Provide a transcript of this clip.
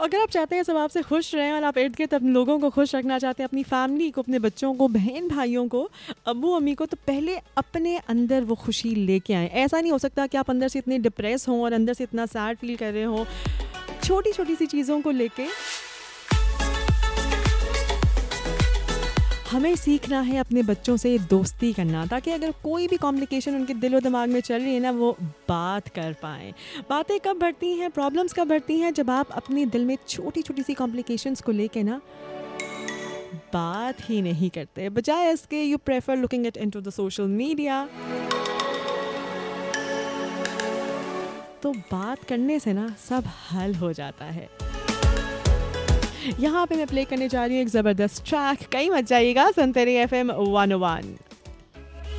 अगर आप चाहते हैं सब आपसे खुश रहें और आप इर्द गिर्द अपने लोगों को खुश रखना चाहते हैं, अपनी फैमिली को, अपने बच्चों को, बहन भाइयों को, अब्बू अम्मी को, तो पहले अपने अंदर वो खुशी लेके आएँ। ऐसा नहीं हो सकता कि आप अंदर से इतने डिप्रेस हों और अंदर से इतना सैड फील कर रहे हों छोटी छोटी सी चीज़ों को लेके। हमें सीखना है अपने बच्चों से दोस्ती करना, ताकि अगर कोई भी कॉम्प्लिकेशन उनके दिलो दिमाग में चल रही है ना, वो बात कर पाएँ। बातें कब बढ़ती हैं, प्रॉब्लम्स कब बढ़ती हैं, जब आप अपने दिल में छोटी छोटी सी कॉम्प्लिकेशंस को लेके ना बात ही नहीं करते। बजाय इसके you prefer looking it into the social media. तो बात करने से ना सब हल हो जाता है। यहाँ पे मैं प्ले करने जा रही हूँ एक ज़बरदस्त ट्रैक, कहीं मत जाइएगा, सुनते रहिए FM 101।